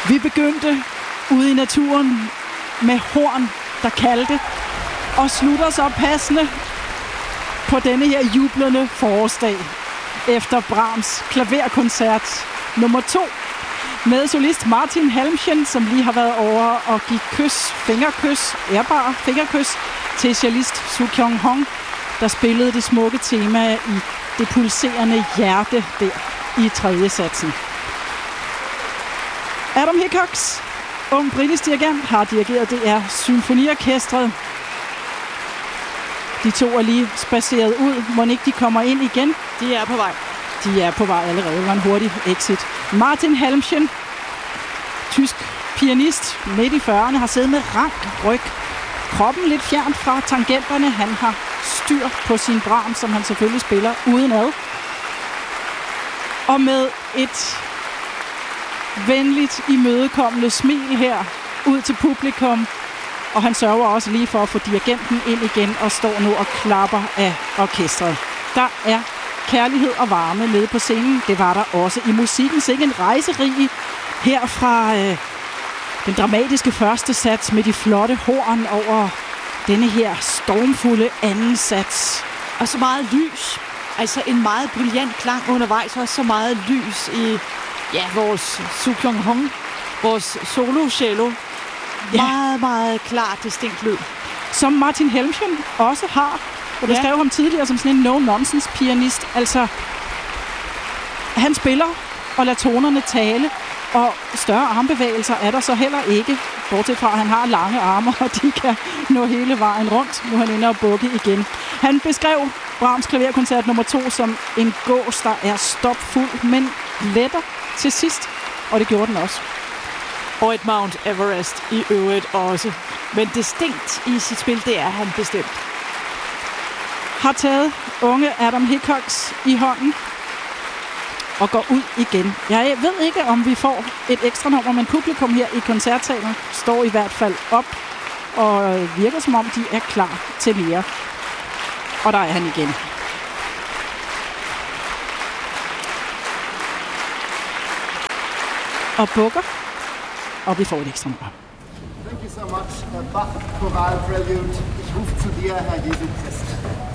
Vi begyndte ude i naturen med horn, der kaldte, og slutter så passende på denne her jublende forårsdag efter Brahms klaverkoncert nummer 2 med solist Martin Halmchen, som lige har været over og give ærbare fingerkys til cellist Soo Kyung Hong, der spillede det smukke tema i det pulserende hjerte der i tredje satsen. Adam Hickox, ung britisk dirigent, har dirigeret DR Symfoniorkestret. De to er lige spaceret ud. Må ikke de kommer ind igen? De er på vej. De er på vej allerede. Det var en hurtig exit. Martin Halmchen, tysk pianist, midt i 40'erne, har siddet med rank ryg. Kroppen lidt fjern fra tangenterne. Han har styr på sin Brahms, som han selvfølgelig spiller udenad. Og med et venligt imødekommende smil her ud til publikum. Og han sørger også lige for at få dirigenten ind igen og står nu og klapper af orkestret. Der er kærlighed og varme nede på scenen. Det var der også i musikken. Sikke en rejserig her fra den dramatiske første sats med de flotte horn over denne her stormfulde anden sats. Og så meget lys. Altså en meget brilliant klang undervejs. Også så meget lys i vores Soo Kyung Hong. Vores solo-cello. Meget, meget klart, distinkt lyd. Som Martin Halmchen også har. Og det skrev ham tidligere som sådan en no-nonsense pianist. Altså, han spiller og lader tonerne tale. Og større armbevægelser er der så heller ikke. Bortset fra, at han har lange arme, og de kan nå hele vejen rundt. Nu er han inde og bukke igen. Han beskrev Brahms klaverkoncert nummer 2 som en gås, der er stopfuld, men letter til sidst. Og det gjorde den også. Og et Mount Everest i øvrigt også. Men distinkt i sit spil, det er han bestemt. Har taget unge Adam Hickox i hånden og går ud igen. Jeg ved ikke, om vi får et ekstra nummer, men publikum her i koncertsalen står i hvert fald op og virker som om, de er klar til mere. Og der er han igen. Og bukker. Og vi får et ekstra nummer. Thank you so much. Bach Choral Prelude. Ich rufe zu dir, Herr Jesu Christ.